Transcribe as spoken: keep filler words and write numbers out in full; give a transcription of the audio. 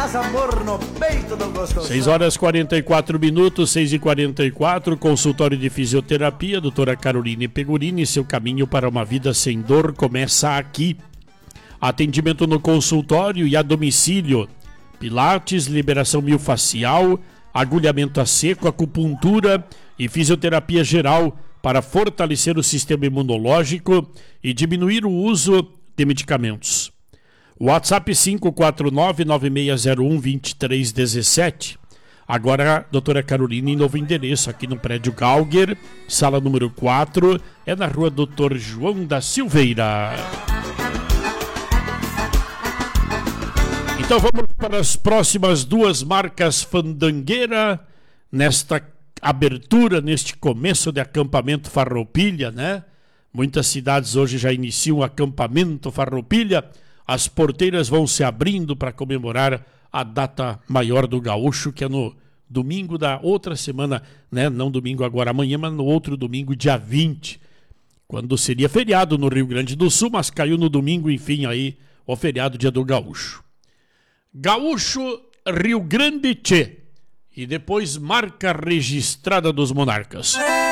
mais amor no peito do gostoso. seis horas e quarenta e quatro minutos, seis e quarenta e quatro, consultório de fisioterapia, doutora Caroline Pegorini, seu caminho para uma vida sem dor começa aqui. Atendimento no consultório e a domicílio, pilates, liberação miofascial, agulhamento a seco, acupuntura e fisioterapia geral para fortalecer o sistema imunológico e diminuir o uso de medicamentos. WhatsApp cinco quatro nove, nove seis zero um, dois três um sete. Agora, doutora Caroline, em novo endereço, aqui no prédio Galger, sala número quatro, é na rua doutor João da Silveira. Então vamos para as próximas duas marcas Fandangueira, nesta abertura, neste começo de acampamento Farroupilha, né? Muitas cidades hoje já iniciam o acampamento Farroupilha. As porteiras vão se abrindo para comemorar a data maior do gaúcho, que é no domingo da outra semana, né? Não domingo agora amanhã, mas no outro domingo, dia vinte, quando seria feriado no Rio Grande do Sul, mas caiu no domingo, enfim, aí o feriado dia do gaúcho. Gaúcho Rio Grande Tchê, e depois marca registrada dos Monarcas.